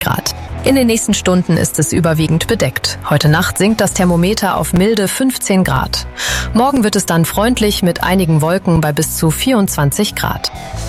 Grad. In den nächsten Stunden ist es überwiegend bedeckt. Heute Nacht sinkt das Thermometer auf milde 15 Grad. Morgen wird es dann freundlich mit einigen Wolken bei bis zu 24 Grad.